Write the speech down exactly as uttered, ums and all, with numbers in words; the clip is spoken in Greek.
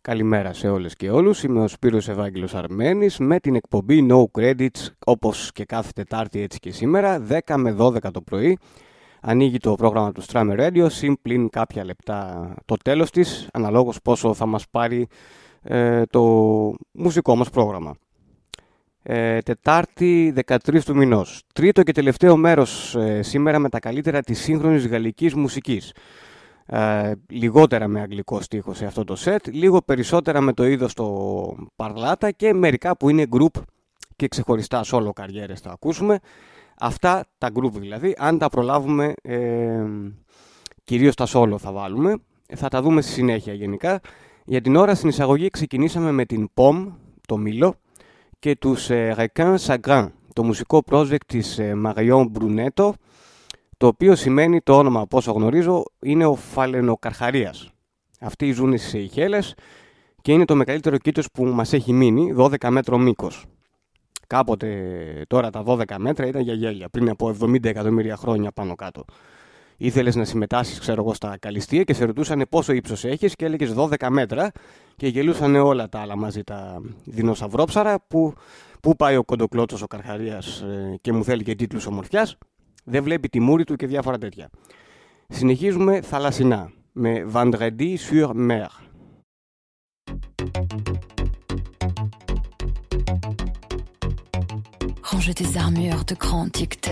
Καλημέρα σε όλες και όλους, είμαι ο Σπύρος Ευάγγελος Αρμένης με την εκπομπή No Credits, όπως και κάθε Τετάρτη έτσι και σήμερα, δέκα με δώδεκα το πρωί. Ανοίγει το πρόγραμμα του Strammer Radio, συν πλην κάποια λεπτά το τέλος της, αναλόγως πόσο θα μας πάρει ε, το μουσικό μας πρόγραμμα. Ε, Τετάρτη δεκατρείς του μηνός. Τρίτο και τελευταίο μέρος ε, σήμερα με τα καλύτερα της σύγχρονης γαλλικής μουσικής. Ε, λιγότερα με αγγλικό στίχο σε αυτό το σετ, λίγο περισσότερα με το είδος το παρλάτα και μερικά που είναι group και ξεχωριστά solo καριέρες θα ακούσουμε. Αυτά τα group δηλαδή, αν τα προλάβουμε, ε, κυρίως τα solo θα βάλουμε, θα τα δούμε στη συνέχεια γενικά. Για την ώρα στην εισαγωγή ξεκινήσαμε με την Pomme, το Μήλο, και τους ε, Requins Sanguins, το μουσικό project της ε, Marion Brunetto, το οποίο σημαίνει, το όνομα από όσο γνωρίζω, είναι ο φαλαινοκαρχαρίας. Αυτοί ζουν στις Σεϊχέλες και είναι το μεγαλύτερο κήτος που μας έχει μείνει, δώδεκα μέτρο μήκος. Κάποτε τώρα τα δώδεκα μέτρα ήταν για γέλια, πριν από εβδομήντα εκατομμύρια χρόνια πάνω κάτω. Ήθελες να συμμετάσχεις, ξέρω εγώ, στα καλυστία και σε ρωτούσαν πόσο ύψος έχεις και έλεγες δώδεκα μέτρα και γελούσαν όλα τα άλλα μαζί τα δεινοσαυρόψαρα που, που πάει ο κοντοκλώτσος ο Καρχαρίας ε, και μου θέλει και τίτλους ομορφιάς. Δεν βλέπει τη μούρη του και διάφορα τέτοια. Συνεχίζουμε θαλασσινά με Vendredi sur mer. Range tes armures de grands tic-tac.